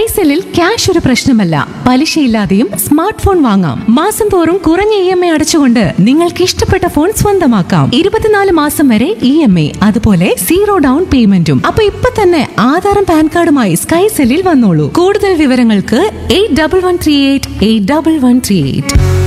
സ്കൈസെല്ലിൽ cash ഒരു പ്രശ്നമല്ല. പലിശയില്ലാതെയും smart phone വാങ്ങാം. മാസം തോറും കുറഞ്ഞ EMI അടച്ചുകൊണ്ട് നിങ്ങൾക്ക് ഇഷ്ടപ്പെട്ട ഫോൺ സ്വന്തമാക്കാം. 24 മാസം വരെ EMI, അതുപോലെ 0 ഡൗൺ പേയ്മെന്റും. അപ്പൊ ഇപ്പൊ തന്നെ ആധാറും പാൻ കാർഡുമായി സ്കൈസെല്ലിൽ വന്നോളൂ. കൂടുതൽ വിവരങ്ങൾക്ക് 8113888138.